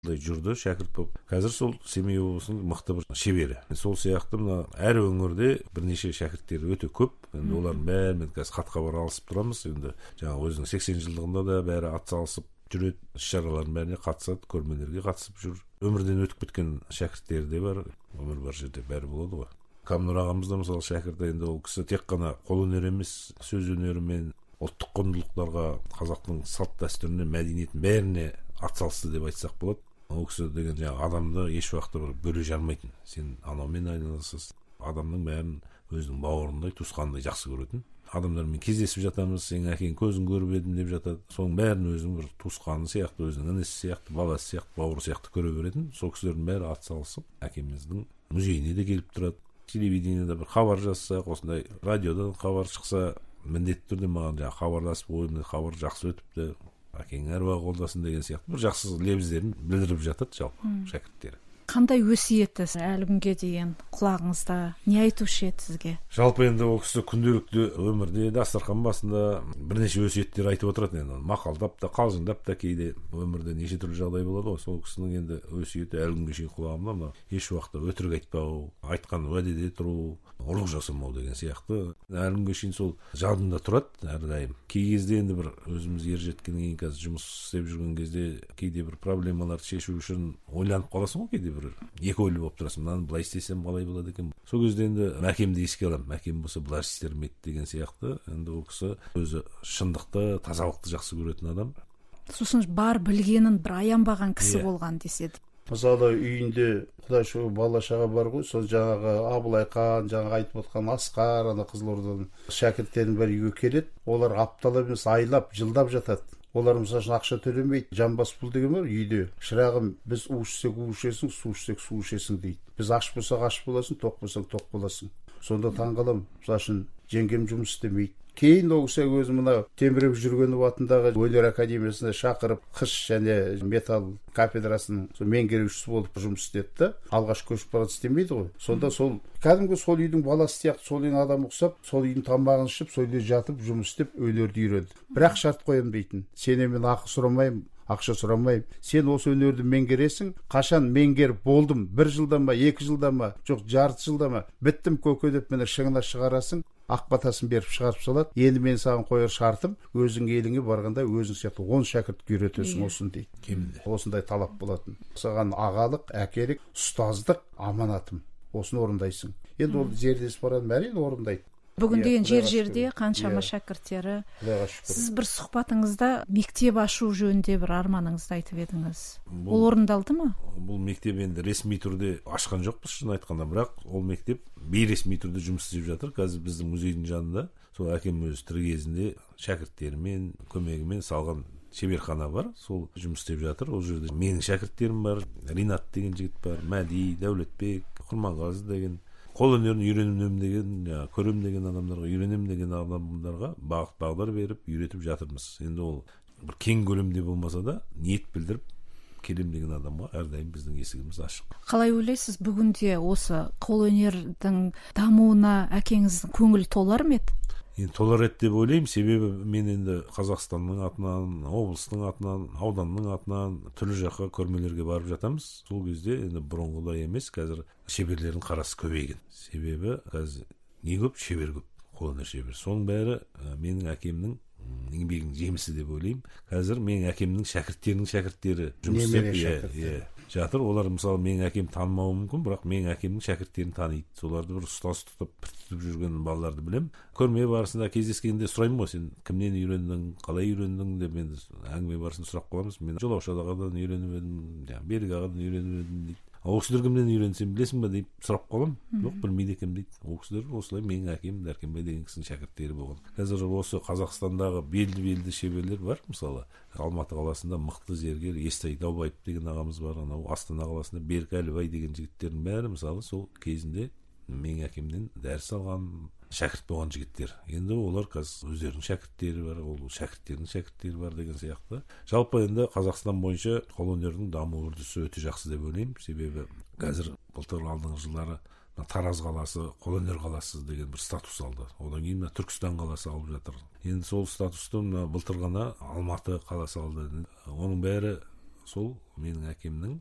жүрді шәкірт болып. Қазір сол Семей облысының мықты бір шебері. Сол сияқты мына әр өңірде бірнеше шәкірттері өте көп. Енді олардың бәрімен қазір хат-хабар алысып тұрамыз. Енді жаңағы өзінің 80 жылдығында да бәрі атсалысып жүреді, іс-шаралардың бәріне қатысады, көрмелерге қатысып жүр. Өмірден өтіп кеткен шәкірттері де бар. Өмір бар жерде бәрі болады ғой. Камнұр ағамыз да мысалы шәкірт, енді ол кісі тек қана қол өнері емес, сөз өнерімен, ұлттық құндылықтарға, қазақтың салт дәстүріне, мәдениетін бәріне атсалысты деп айтсақ болады. Ол кісі деген жаңағы адамды еш уақытта бір бөле жармайтын. Сен анаумен айналысасың. Адамның бәрін өзінің бауырындай, туысқанындай жақсы көретін. Адамдармен кездесіп жатамыз, сенің әкең көзін көріп едім деп жатады. Соның бәрін өзінің бір туысқаны сияқты, өзінің інісі сияқты, баласы сияқты, бауыры сияқты көре беретін. Сол кісілердің бәрі атсалысып, әкеміздің музейіне де келіп тұрады. Телевидениеда бір хабар жазсақ, осындай радиодан хабар шықса, міндетті түрде маған жаңағы хабарласып, ойымда хабар жақсы өтіпті, әкең әруағы қолдасын деген сияқты бір жақсы лебіздерін білдіріп жатады жалпы шәкірттері. Қандай өсиеті әлі күнге дейін құлағыңызда, не айтушы еді сізге? Жалпы енді ол кісі күнделікті өмірде дастархан басында бірнеше өсиеттер айтып отырады. Енді мақалдап та, қалжыңдап та, кейде өмірде неше түрлі жағдай болады ғой. Сол кісінің енді өсиеті әлі күнге шейін құлағымда, еш уақытта өтірік айтпау, айтқан уәдеде тұру, ұрлық жасамау деген сияқты әлі күнге шейін сол жадымда тұрады әрдайым. Кей кезде енді бір өзіміз ер жеткеннен кейін қазір жұмыс істеп жүрген кезде кейде бір проблемаларды шешу үшін ойланып қаласың ғой, кейде бір екі ойлы болып тұрасың, мынаны былай істесем қалай болады екен. Сол кезде енді әкемді еске аламын, әкем болса былай істер ме еді деген сияқты. Енді ол кісі өзі шындықты, тазалықты жақсы көретін адам. Сосын бар білгенін бір аянбаған кісі болған деседі. Мысалы үйінде құдай шүкір бала шаға бар ғой, сол жаңағы Абылай хан, жаңағы айтып отқан Асқар, ана Қызылорданың шәкірттерінің бәрі үйге келеді. Олар апталап емес, айлап, жылдап жатады. Олар мысалы үшін ақша төлемейді. Жамбас пұл деген бар үйде. Шырағым, біз у ішсек у ішесің, су ішсек су ішесің дейді. Біз аш болсақ аш боласың, тоқ болсаң тоқ боласың. Сонда таңғаламын. Мысалы үшін жеңгем жұмыс істемейді. Кейін ол кісі өзі мына Темірбек Жүргенов атындағы өнер академиясына шақырып, қыш және металл кафедрасының меңгерушісі болып жұмыс істеді. Алғаш көшіп барады істемейді ғой. Сонда сол кәдімгі сол үйдің баласы сияқты сол үйдің адамы ұқсап, сол үйдің тамағын ішіп, сол үйде жатып жұмыс істеп өнерді үйренді. Бірақ шарт қоямын дейтін. Сенен мен ақы сұрамаймын, ақша сұрамаймын. Сен осы өнерді меңгересің. Қашан меңгеріп болдым? 1 жылда ма, 2 жылда ма, жоқ жарты жылда ма? Біттім көке деп мені шыңына шығарасың. Ақ батасын беріп шығарып салады. Енді мен саған қояр шартым, өзің еліңе барғанда өзің сияқты 10 шәкірт үйретесің осын дейді. Кемінде. Осындай талап болатын. Саған ағалық, әкелік, ұстаздық аманатым. Осыны орындайсың. Енді ол зердес барады, мәрең орындайды. Бүгін деген жер-жерде қаншама шәкірттері. Сіз бір сұхбатыңызда мектеп ашу жөнінде бір арманыңызды айтып едіңіз. Ол орындалды ма? Бұл мектеп енді ресми түрде ашқан жоқпыз шын айтқанда, бірақ ол мектеп бейресми түрде жұмыс істеп жатыр. Қазір біздің музейдің жанында сол әкем өзі тірі кезінде шәкірттерімен, көмегімен салған шеберхана бар, сол жұмыс істеп жатыр. Ол жерде менің шәкірттерім бар, Ринат деген жігіт бар, Мәди, Дәулетбек, Құрманғазы деген. Қол өнерін үйренем деген, көрем деген адамдарға, үйренем деген адамдарға бағыт-бағдар беріп, үйретіп жатырмыз. Енді ол бір кең көлемде болмаса да, ниет білдіріп келем деген адамға әрдайым біздің есігіміз ашық. Қалай ойлайсыз, бүгінде осы қол өнердің дамуына әкеңіздің көңілі толар ма еді? Енді толар еді деп ойлаймын, себебі мен енді Қазақстанның атынан, облыстың атынан, ауданның атынан түрлі жаққа көрмелерге барып жатамыз. Сол кезде енді бұрынғыдай емес, қазір шеберлердің қарасы көбейген. Себебі қазір не көп, шебер көп, қол өнер шебер. Соның бәрі менің әкемнің еңбегінің жемісі деп ойлаймын. Қазір менің әкемнің шәкірттері жұмыс істеп жатыр. Олар мысалы менің әкем танымауы мүмкін, бірақ менің әкемнің шәкірттерін таниды. Соларды бір ұстаз тұтып піртіп жүрген балаларды білем. Көрме барысында кездескенде сұраймын ғой, сен кімнен үйрендің, қалай үйрендің деп мен әңгіме барысында сұрап қаламыз. Мен Жолаушы ағадан үйреніп едім, Берік ағадан үйреніп едім дейді. Ол кісілер кімнен үйренсем білесің ба деп сұрап қалам. Жоқ, білмейді екенмін дейді. Ол кісілер осылай менің әкем Дәркембай деген кісінің шәкірттері болған. Қазір осы Қазақстандағы белді шеберлер бар, мысалы Алматы қаласында мықты зергер Естай Даубаев деген ағамыз бар, анау Астана қаласында Берік Әлібай деген жігіттердің бәрі мысалы сол кезінде менің әкемнен дәріс алған, шәкірт болған жігіттер. Енді олар қазір өздерінің шәкірттері бар, ол шәкірттердің шәкірттері бар деген сияқты. Жалпы енді Қазақстан бойынша қол өнерінің даму үрдісі өте жақсы деп ойлаймын. Себебі қазір былтыр алдыңғы жылдары Тараз қаласы қол өнер қаласы деген бір статус алды. Одан кейін Түркістан қаласы алып жатыр. Енді сол статусты былтыр ғана Алматы қаласы алды. Оның бәрі сол менің әкемнің